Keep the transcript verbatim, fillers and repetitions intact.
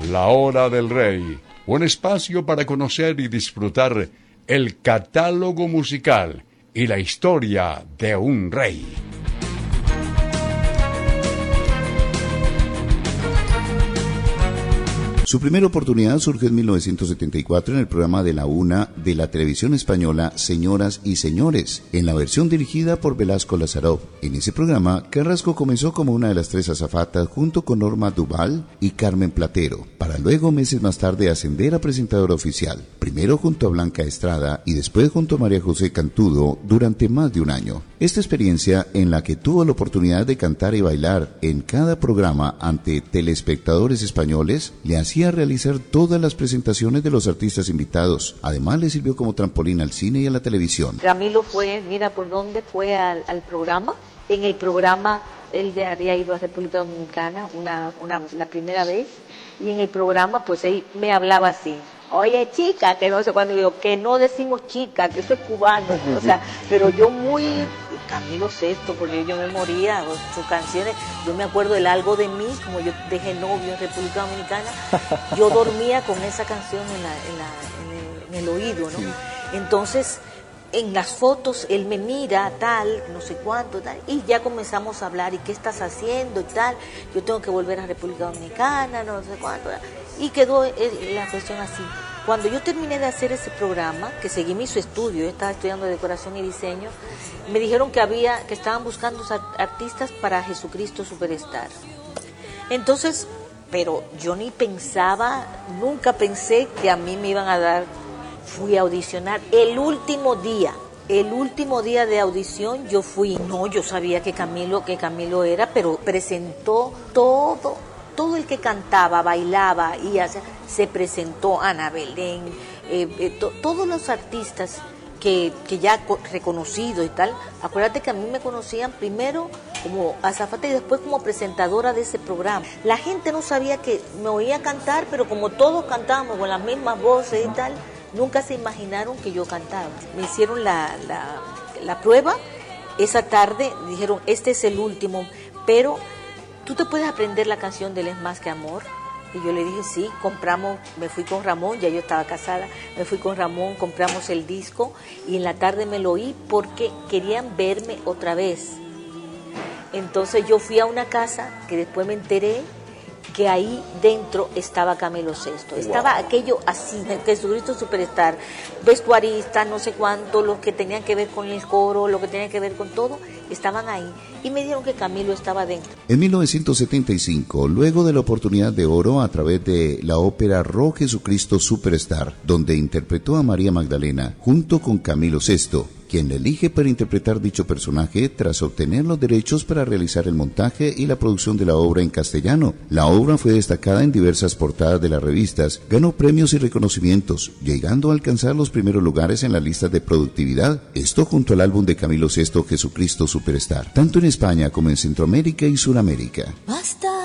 La Hora del Rey, un espacio para conocer y disfrutar el catálogo musical y la historia de un rey. Su primera oportunidad surgió en mil novecientos setenta y cuatro en el programa de la una de la televisión española Señoras y Señores, en la versión dirigida por Velasco Lázaro. En ese programa, Carrasco comenzó como una de las tres azafatas junto con Norma Duval y Carmen Platero, para luego meses más tarde ascender a presentadora oficial, primero junto a Blanca Estrada y después junto a María José Cantudo durante más de un año. Esta experiencia, en la que tuvo la oportunidad de cantar y bailar en cada programa ante telespectadores españoles, le hacía a realizar todas las presentaciones de los artistas invitados. Además, le sirvió como trampolín al cine y a la televisión. Camilo fue, mira por dónde fue al, al programa. En el programa, él ya había ido a República Dominicana una, una, la primera vez, y en el programa, pues él me hablaba así. Oye, chica, que no sé cuándo, digo, que no decimos chica, que soy cubano, o sea, pero yo muy... Camilo Sesto, porque yo me moría, sus canciones, yo me acuerdo del Algo de Mí, como yo dejé novio en República Dominicana, yo dormía con esa canción en, la, en, la, en, el, en el oído, ¿no? Sí. Entonces, en las fotos, él me mira, tal, no sé cuánto, tal, y ya comenzamos a hablar, ¿y qué estás haciendo? Y tal, yo tengo que volver a República Dominicana, no sé cuánto, y quedó la cuestión así. Cuando yo terminé de hacer ese programa, que seguí mi su estudio, yo estaba estudiando decoración y diseño, me dijeron que había, que estaban buscando artistas para Jesucristo Superstar. Entonces, pero yo ni pensaba, nunca pensé que a mí me iban a dar, fui a audicionar el último día, el último día de audición yo fui, no, yo sabía que Camilo, que Camilo era, pero presentó todo. Todo el que cantaba, bailaba y hacía, se presentó, Ana Belén, eh, eh, to, todos los artistas que, que ya reconocidos y tal. Acuérdate que a mí me conocían primero como azafata y después como presentadora de ese programa. La gente no sabía que me oía cantar, pero como todos cantábamos con las mismas voces y tal, nunca se imaginaron que yo cantaba. Me hicieron la, la, la prueba, esa tarde dijeron, este es el último, pero... ¿tú te puedes aprender la canción de Él es más que amor? Y yo le dije, sí, compramos, me fui con Ramón, ya yo estaba casada, me fui con Ramón, compramos el disco y en la tarde me lo oí porque querían verme otra vez. Entonces yo fui a una casa que después me enteré que ahí dentro estaba Camilo Sesto. Estaba wow. Aquello así, Jesucristo Superstar, vestuaristas, no sé cuánto, los que tenían que ver con el coro, lo que tenían que ver con todo, estaban ahí. Y me dijeron que Camilo estaba dentro. En mil novecientos setenta y cinco, luego de la oportunidad de oro a través de la ópera Ro Jesucristo Superstar, donde interpretó a María Magdalena junto con Camilo Sesto, quien le elige para interpretar dicho personaje tras obtener los derechos para realizar el montaje y la producción de la obra en castellano. La obra fue destacada en diversas portadas de las revistas, ganó premios y reconocimientos, llegando a alcanzar los primeros lugares en las listas de productividad, esto junto al álbum de Camilo Sesto Jesucristo Superstar, tanto en España como en Centroamérica y Sudamérica. Basta.